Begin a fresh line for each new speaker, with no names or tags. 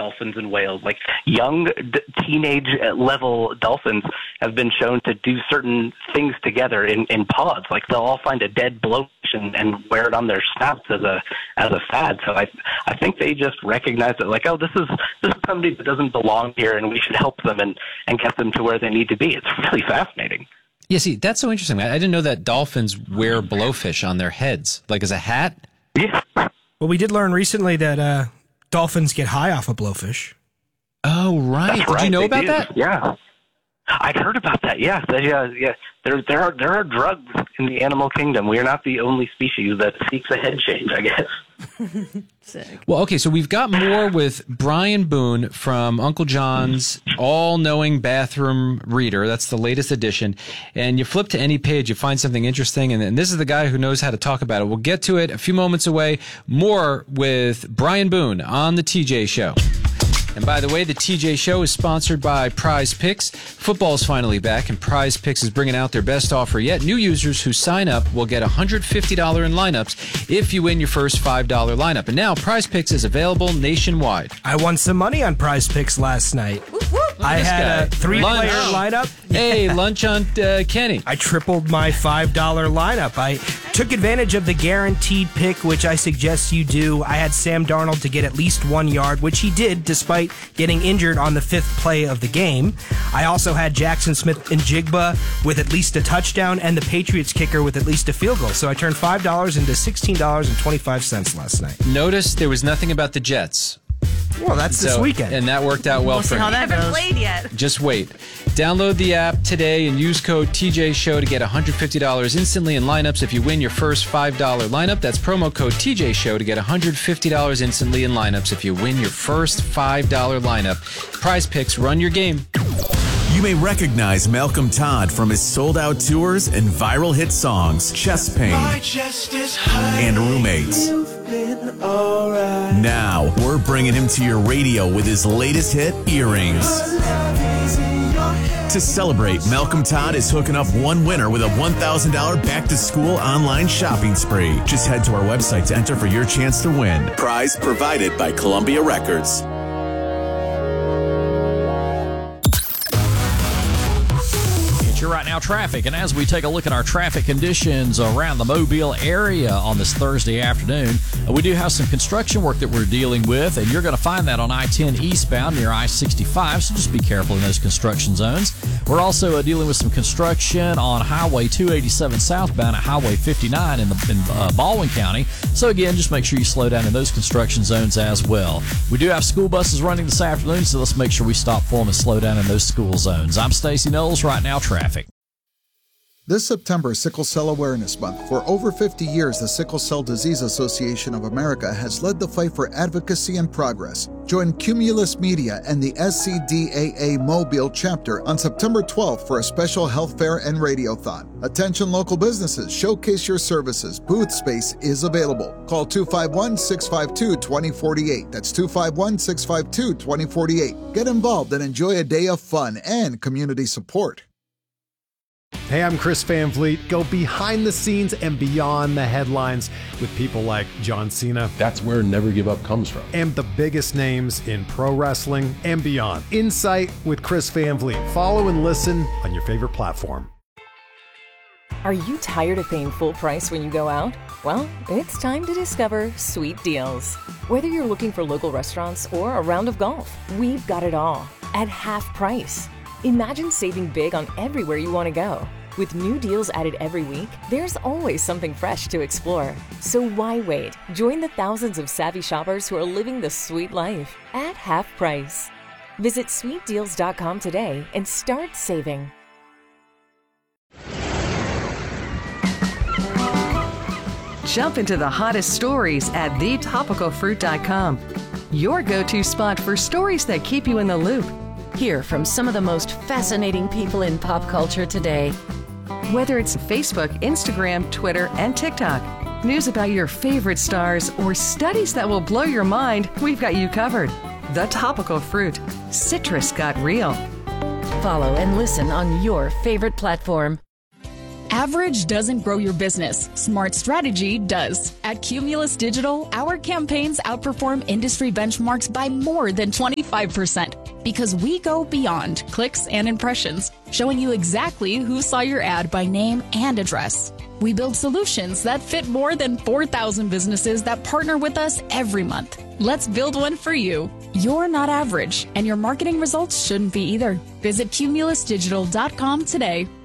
dolphins in whales. Like young teenage level dolphins have been shown to do certain things together in pods. Like they'll all find a dead blowfish and wear it on their snouts as a fad. So I think they just recognize that, like, oh, this is somebody that doesn't belong here, and we should help them and get them to where they need to be. It's really fascinating.
Yeah, see, that's so interesting. I didn't know that dolphins wear blowfish on their heads, like as a hat.
Yeah.
Well, we did learn recently that dolphins get high off of blowfish.
Oh, right.
That's
did you know
they
about
do.
that?
Yeah. I'd heard about that. Yeah. There are drugs in the animal kingdom. We are not the only species that seeks a head change, I guess.
Sick.
Well, okay, so we've got more with Brian Boone from Uncle John's All-Knowing Bathroom Reader. That's the latest edition. And you flip to any page, you find something interesting, and this is the guy who knows how to talk about it. We'll get to it a few moments away. More with Brian Boone on The TJ Show. And by the way, the TJ Show is sponsored by Prize Picks. Football is finally back, and Prize Picks is bringing out their best offer yet. New users who sign up will get $150 in lineups if you win your first $5 lineup. And now Prize Picks is available nationwide.
I won some money on Prize Picks last night. I had a 3-player lineup.
Hey, lunch on Kenny.
I tripled my $5 lineup. I took advantage of the guaranteed pick, which I suggest you do. I had Sam Darnold to get at least 1 yard, which he did despite getting injured on the 5th play of the game. I also had Jackson Smith and Jigba with at least a touchdown and the Patriots kicker with at least a field goal. So I turned $5 into $16.25 last night.
Notice there was nothing about the Jets.
Well, that's this weekend.
And that worked out well for me.
How that
Haven't
goes.
played yet.
Just wait. Download the app today and use code TJ Show to get $150 instantly in lineups if you win your first $5 lineup. That's promo code TJ Show to get $150 instantly in lineups if you win your first $5 lineup. Prize Picks, run your game.
You may recognize Malcolm Todd from his sold-out tours and viral hit songs, Chest Pain and Roommates. Now, we're bringing him to your radio with his latest hit, Earrings. To celebrate, Malcolm Todd is hooking up one winner with a $1,000 back-to-school online shopping spree. Just head to our website to enter for your chance to win. Prize provided by Columbia Records.
You're right now traffic, and as we take a look at our traffic conditions around the Mobile area on this Thursday afternoon, we do have some construction work that we're dealing with, and you're going to find that on I-10 eastbound near I-65, so just be careful in those construction zones. We're also dealing with some construction on Highway 287 southbound at Highway 59 in Baldwin County, so again, just make sure you slow down in those construction zones as well. We do have school buses running this afternoon, so let's make sure we stop for them and slow down in those school zones. I'm Stacey Knowles, right now traffic.
This September is Sickle Cell Awareness Month. For over 50 years, the Sickle Cell Disease Association of America has led the fight for advocacy and progress. Join Cumulus Media and the SCDAA Mobile chapter on September 12th for a special health fair and radiothon. Attention local businesses, showcase your services. Booth space is available. Call 251-652-2048. That's 251-652-2048. Get involved and enjoy a day of fun and community support.
Hey, I'm Chris Van Vliet. Go behind the scenes and beyond the headlines with people like John Cena.
That's where Never Give Up comes from.
And the biggest names in pro wrestling and beyond. Insight with Chris Van Vliet. Follow and listen on your favorite platform.
Are you tired of paying full price when you go out? Well, it's time to discover Sweet Deals. Whether you're looking for local restaurants or a round of golf, we've got it all at half price. Imagine saving big on everywhere you want to go. With new deals added every week, there's always something fresh to explore. So why wait? Join the thousands of savvy shoppers who are living the sweet life at half price. Visit sweetdeals.com today and start saving.
Jump into the hottest stories at thetopicalfruit.com. Your go-to spot for stories that keep you in the loop.
Hear from some of the most fascinating people in pop culture today.
Whether it's Facebook, Instagram, Twitter, and TikTok, news about your favorite stars, or studies that will blow your mind, we've got you covered. The Topical Fruit. Citrus got real.
Follow and listen on your favorite platform.
Average doesn't grow your business. Smart strategy does. At Cumulus Digital, our campaigns outperform industry benchmarks by more than 25% because we go beyond clicks and impressions, showing you exactly who saw your ad by name and address. We build solutions that fit more than 4,000 businesses that partner with us every month. Let's build one for you. You're not average, and your marketing results shouldn't be either. Visit cumulusdigital.com today.